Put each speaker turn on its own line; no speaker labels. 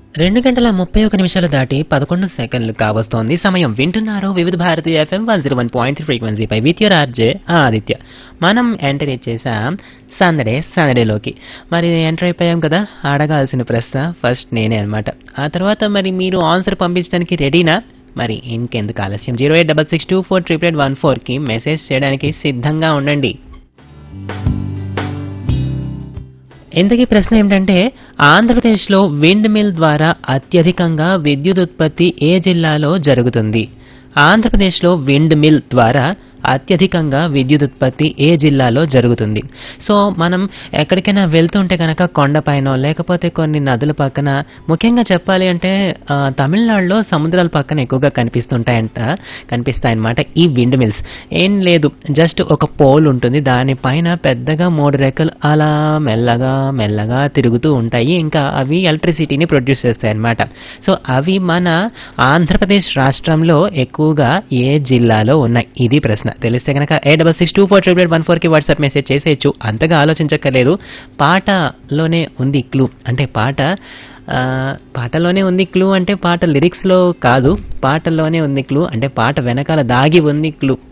2 గంటల 31 నిమిషాలు దాటి 11 సెకండ్లు కావస్తోంది సమయం. వింటున్నారు వివిధ Bharati FM 101.3 ఫ్రీక్వెన్సీపై with your RJ Aditya. మనం ఎంటర్ చేసాం సందడేలోకి. మరి ఎంటర్ అయిపోయాం కదా. అడగాల్సిన ప్రశ్న ఫస్ట్ నేనే అనమాట. ఆ తర్వాత మరి మీరు ఆన్సర్ పంపించడానికి రెడీనా? మరి ఇంకెందుకు ఆలస్యం, 08662488814కి మెసేజ్ చేయడానికి సిద్ధంగా ఉండండి. ఇంతకీ ప్రశ్న ఏమిటంటే, ఆంధ్రప్రదేశ్లో విండ్ మిల్ ద్వారా అత్యధికంగా విద్యుత్ ఉత్పత్తి ఏ జిల్లాలో జరుగుతుంది? ఆంధ్రప్రదేశ్లో విండ్ మిల్ ద్వారా అత్యధికంగా విద్యుత్ ఉత్పత్తి ఏ జిల్లాలో జరుగుతుంది? సో మనం ఎక్కడికైనా వెళ్తుంటే కనుక కొండపైనో లేకపోతే కొన్ని నదుల పక్కన, ముఖ్యంగా చెప్పాలి అంటే తమిళనాడులో సముద్రాల పక్కన ఎక్కువగా కనిపిస్తాయన్నమాట ఈ విండ్ మిల్స్. ఏం లేదు, జస్ట్ ఒక పోల్ ఉంటుంది, దానిపైన పెద్దగా 3 రెక్కలు అలా మెల్లగా మెల్లగా తిరుగుతూ ఉంటాయి. ఇంకా అవి ఎలక్ట్రిసిటీని ప్రొడ్యూస్ చేస్తాయి అన్నమాట. సో అవి మన ఆంధ్రప్రదేశ్ రాష్ట్రంలో ఎక్కువగా ఏ జిల్లాలో ఉన్నాయి? ఇది ప్రశ్న. తెలిస్తే కనుక 8662488814కి వాట్సాప్ మెసేజ్ చేసేయచ్చు. అంతగా ఆలోచించక్కర్లేదు. పాటలోనే ఉంది క్లూ. అంటే పాటలోనే ఉంది క్లూ అంటే పాట లిరిక్స్లో కాదు, పాటలోనే ఉంది క్లూ అంటే పాట వెనకాల దాగి ఉంది క్లూ.